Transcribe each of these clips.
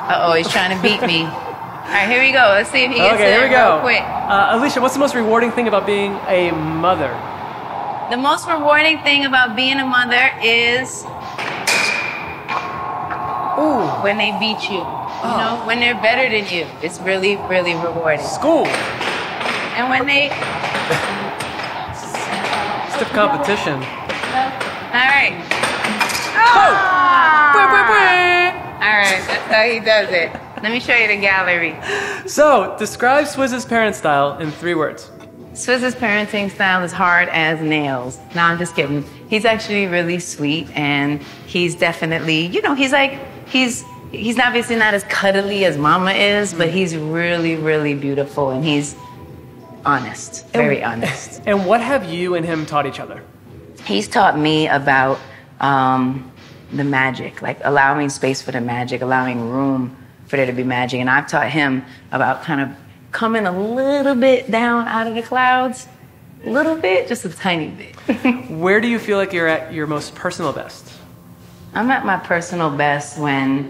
Uh-oh, he's trying to beat me. All right, here we go. Let's see if he gets Okay, here we it go. real quick. Alicia, what's the most rewarding thing about being a mother? The most rewarding thing about being a mother is when they beat you. You know, when they're better than you. It's really, really rewarding. School. And when they... Stiff competition. All right. All right, that's how he does it. Let me show you the gallery. So, describe Swizz's parent style in 3 words. Swizz's parenting style is hard as nails. No, I'm just kidding. He's actually really sweet, and he's definitely, you know, he's obviously not as cuddly as Mama is, but he's really, really beautiful, and he's honest, very honest. And what have you and him taught each other? He's taught me about the magic, like allowing space for the magic, allowing room for there to be magic. And I've taught him about kind of coming a little bit down out of the clouds, a little bit, just a tiny bit. Where do you feel like you're at your most personal best? I'm at my personal best when,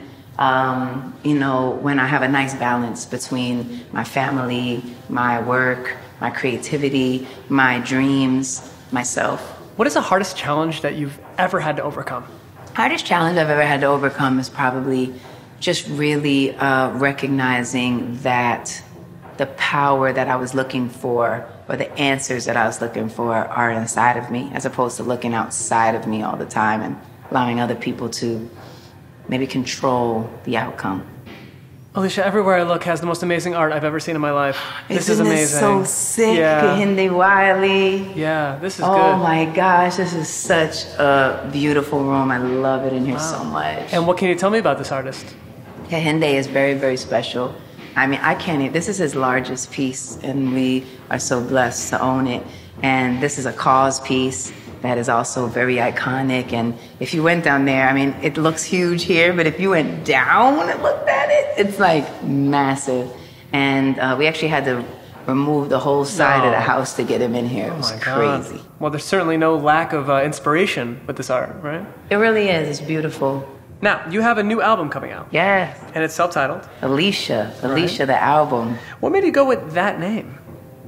when I have a nice balance between my family, my work, my creativity, my dreams, myself. What is the hardest challenge that you've ever had to overcome? Hardest challenge I've ever had to overcome is probably just really recognizing that the power that I was looking for, or the answers that I was looking for, are inside of me, as opposed to looking outside of me all the time and allowing other people to maybe control the outcome. Alicia, everywhere I look has the most amazing art I've ever seen in my life. This is amazing. Isn't this so sick? Yeah. Hindi Wiley. Yeah, this is good. Oh my gosh, this is such a beautiful room. I love it in here so much. And what can you tell me about this artist? Kehinde is very, very special. I mean, this is his largest piece, and we are so blessed to own it. And this is a KAWS piece that is also very iconic. And if you went down there, I mean, it looks huge here, but if you went down and looked at it, it's like massive. And we actually had to remove the whole side of the house to get him in here. It was crazy. Well, there's certainly no lack of inspiration with this art, right? It really is. It's beautiful. Now, you have a new album coming out. Yes. And it's self-titled. Alicia, the album. What made you go with that name?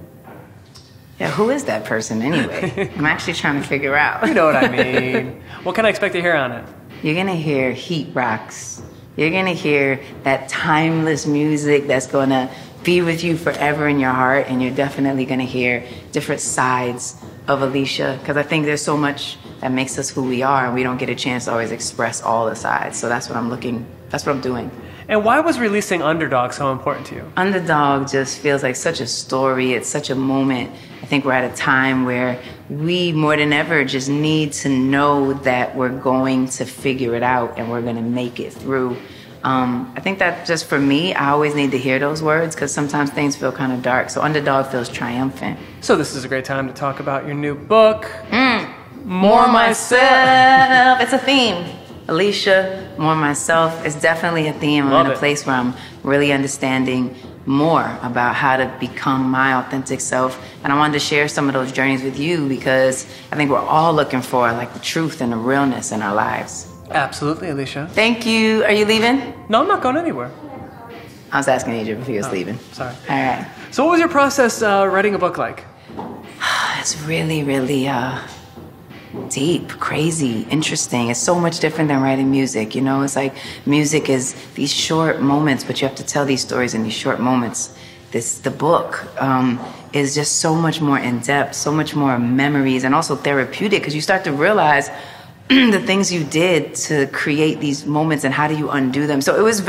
Yeah, who is that person anyway? I'm actually trying to figure out. You know what I mean. What can I expect to hear on it? You're gonna hear heat rocks. You're gonna hear that timeless music that's gonna be with you forever in your heart, and you're definitely gonna hear different sides of Alicia, because I think there's so much that makes us who we are, and we don't get a chance to always express all the sides. So that's what I'm doing. And why was releasing Underdog so important to you? Underdog just feels like such a story. It's such a moment. I think we're at a time where we, more than ever, just need to know that we're going to figure it out and we're going to make it through. I think that just for me, I always need to hear those words because sometimes things feel kind of dark. So Underdog feels triumphant. So this is a great time to talk about your new book. More Myself. It's a theme. Alicia, More Myself is definitely a theme. I'm in a place where I'm really understanding more about how to become my authentic self. And I wanted to share some of those journeys with you because I think we're all looking for like the truth and the realness in our lives. Absolutely, Alicia. Thank you. Are you leaving? No, I'm not going anywhere. I was asking Egypt if he was leaving. Sorry. All right. So what was your process writing a book like? It's really, really deep, crazy, interesting. It's so much different than writing music. You know, it's like music is these short moments, but you have to tell these stories in these short moments. The book is just so much more in depth, so much more memories, and also therapeutic because you start to realize the things you did to create these moments and how do you undo them. So it was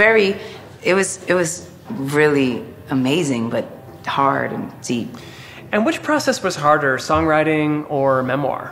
really amazing, but hard and deep. And which process was harder, songwriting or memoir?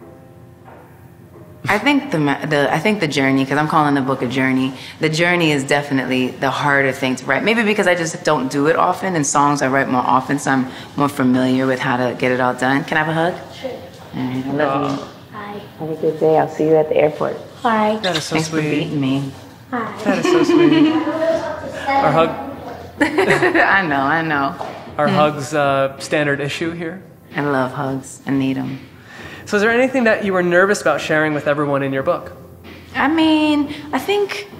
I think the journey, because I'm calling the book a journey. The journey is definitely the harder thing to write. Maybe because I just don't do it often, and songs I write more often, so I'm more familiar with how to get it all done. Can I have a hug? Sure. All right, I love you. Hi. Have a good day. I'll see you at the airport. Hi. That is so Thanks sweet. for beating me. Hi. That is so sweet. Our hug. I know. Our hugs standard issue here. I love hugs. I need them. So is there anything that you were nervous about sharing with everyone in your book? I mean, I think